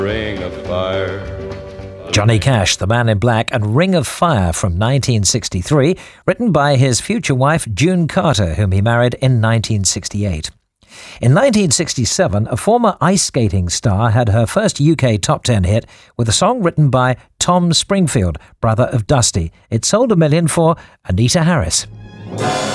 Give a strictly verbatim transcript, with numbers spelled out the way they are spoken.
Ring of Fire. Johnny Cash, The Man in Black, and Ring of Fire from nineteen sixty-three, written by his future wife June Carter, whom he married in nineteen sixty-eight. In nineteen sixty-seven, a former ice skating star had her first U K top ten hit with a song written by Tom Springfield, brother of Dusty. It sold a million for Anita Harris.